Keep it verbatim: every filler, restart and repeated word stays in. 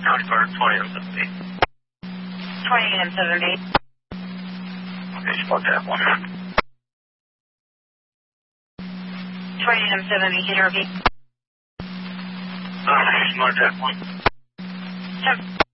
County Car twenty M seventy. twenty M seventy. Okay, spot that one. twenty M seventy, interview. Uh, smart that one. Yep.